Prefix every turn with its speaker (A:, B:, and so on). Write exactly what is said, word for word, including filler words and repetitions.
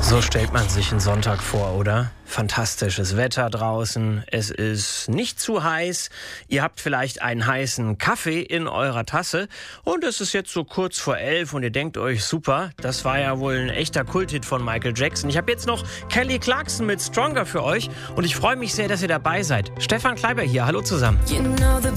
A: So stellt man sich einen Sonntag vor, oder? Fantastisches Wetter draußen, es ist nicht zu heiß, ihr habt vielleicht einen heißen Kaffee in eurer Tasse und es ist jetzt so kurz vor elf und ihr denkt euch, super, das war ja wohl ein echter Kulthit von Michael Jackson. Ich habe jetzt noch Kelly Clarkson mit Stronger für euch und ich freue mich sehr, dass ihr dabei seid. Stefan Kleiber hier, hallo zusammen.
B: You know the